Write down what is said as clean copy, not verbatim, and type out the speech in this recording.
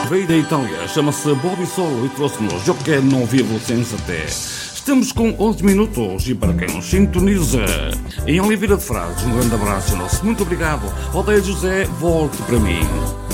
Veio da Itália, chama-se Bobby Solo e trouxe-nos Eu Quero Não Vivo Sem Até. Estamos com 11 minutos e para quem nos sintoniza, em Oliveira de Frades, um grande abraço e nosso muito obrigado. Odeio José, volte para mim.